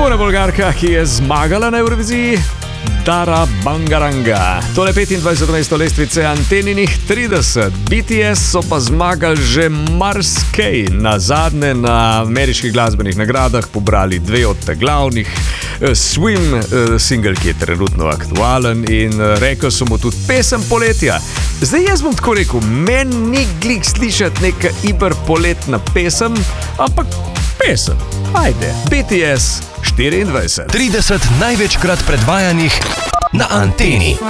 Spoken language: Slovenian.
Ona Bolgarka, ki je zmagala na Evroviziji, Dara Bangaranga. Tole 25. mesto lestvice Anteninih 30. BTS so pa zmagali že marsikaj. Na zadnje na ameriških glasbenih nagradah pobrali dve od teh glavnih. Swim, single, ki je trenutno aktualen, in rekel so mu tudi pesem poletja. Zdaj jaz bom tako rekel, meni ni glih slišati neka hiperpoletna pesem, ampak pesem. Ajde, BTS 24. 30 največkrat predvajanih na Anteni.